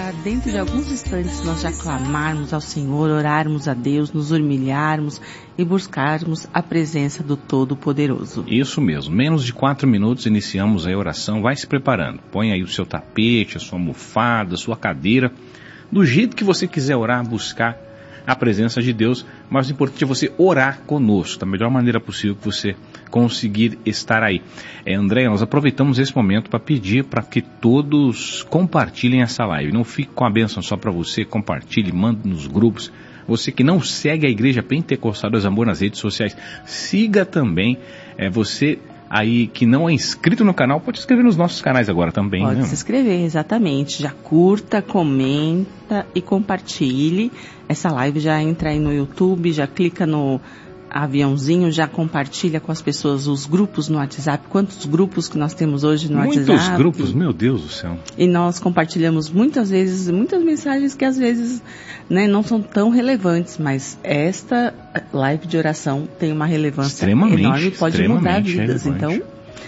para dentro de alguns instantes nós já clamarmos ao Senhor, orarmos a Deus, nos humilharmos e buscarmos a presença do Todo-Poderoso. Isso mesmo, menos de 4 minutos iniciamos a oração, vai se preparando. Põe aí o seu tapete, a sua almofada, a sua cadeira, do jeito que você quiser orar, buscar a presença de Deus, mas o importante é você orar conosco, da melhor maneira possível que você conseguir estar aí. André, nós aproveitamos esse momento para pedir para que todos compartilhem essa live. Não fique com a bênção só para você, compartilhe, mande nos grupos. Você que não segue a Igreja Pentecostal do Amor nas redes sociais, siga também. Você aí que não é inscrito no canal, pode se inscrever nos nossos canais agora também. Pode, né? Se inscrever, exatamente. Já curta, comenta e compartilhe. Essa live já entra aí no YouTube, já clica no aviãozinho, já compartilha com as pessoas os grupos no WhatsApp. Quantos grupos que nós temos hoje no WhatsApp? Muitos grupos, meu Deus do céu. E nós compartilhamos muitas vezes, muitas mensagens que às vezes, né, não são tão relevantes, mas esta live de oração tem uma relevância enorme e pode mudar vidas. Então,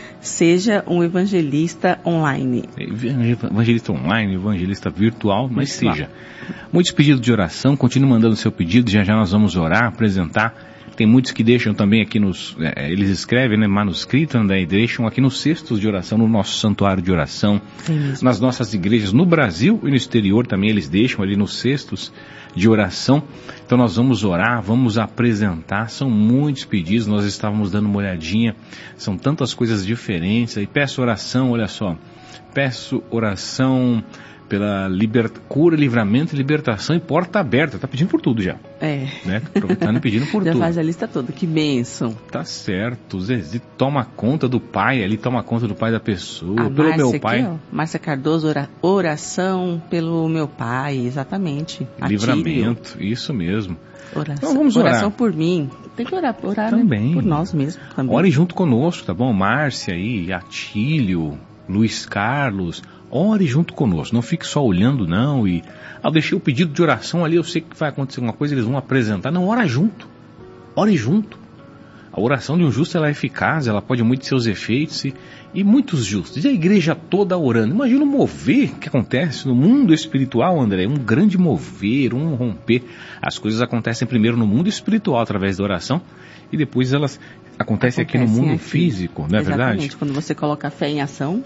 seja um evangelista online. Evangelista online, evangelista virtual, mas seja. Muitos pedidos de oração, continue mandando seu pedido, já nós vamos orar, apresentar. Tem muitos que deixam também aqui eles escrevem, né, manuscrito, né, e deixam aqui nos cestos de oração, no nosso santuário de oração, nas nossas igrejas, no Brasil e no exterior também eles deixam ali nos cestos de oração. Então nós vamos orar, vamos apresentar, são muitos pedidos, nós estávamos dando uma olhadinha, são tantas coisas diferentes, e peço oração, olha só, peço oração pela cura, livramento, libertação e porta aberta. Tá pedindo por tudo já. Né? Aproveitando e pedindo por tudo. Já faz a lista toda, que bênção. Tá certo. Zezé toma conta do pai ali, toma conta do pai da pessoa, pelo Márcia meu pai. Aqui, Márcia Cardoso, oração pelo meu pai, exatamente. Livramento, Atílio. Isso mesmo. Oração, então vamos orar. Oração por mim. Tem que orar também. Né? Por nós mesmos também. Ore junto conosco, tá bom? Márcia aí, Atílio, Luiz Carlos, ore junto conosco, não fique só olhando não, e eu deixei o pedido de oração ali, eu sei que vai acontecer alguma coisa, eles vão apresentar, não, ore junto. A oração de um justo ela é eficaz, ela pode muito seus efeitos, e muitos justos, e a igreja toda orando. Imagina o mover que acontece no mundo espiritual, André, um grande mover, um romper. As coisas acontecem primeiro no mundo espiritual através da oração, e depois elas acontecem aqui no mundo físico, não é verdade? Exatamente, quando você coloca a fé em ação,